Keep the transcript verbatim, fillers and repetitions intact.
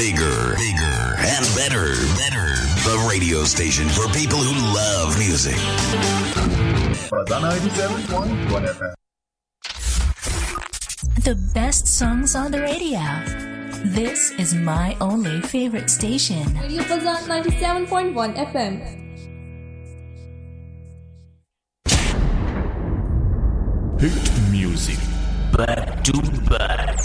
bigger, bigger, and better, better. The radio station for people who love music. ninety-seven point one F M. The best songs on the radio. This is my only favorite station. Radio Fazan ninety-seven point one F M. Hit music back to back.